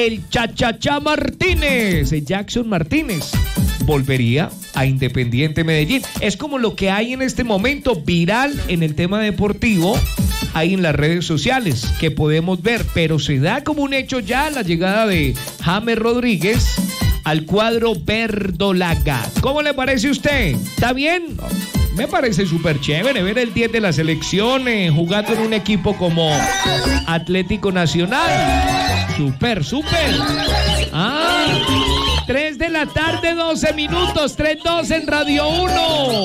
El Chachachá Martínez, Jackson Martínez, volvería a Independiente Medellín. Es como lo que hay en este momento viral en el tema deportivo, ahí en las redes sociales, que podemos ver, pero se da como un hecho ya la llegada de James Rodríguez al cuadro verdolaga. ¿Cómo le parece a usted? ¿Está bien? Me parece súper chévere ver el 10 de la selección jugando en un equipo como Atlético Nacional. Súper. 3 de la tarde, 12 minutos, 3-2 en Radio 1.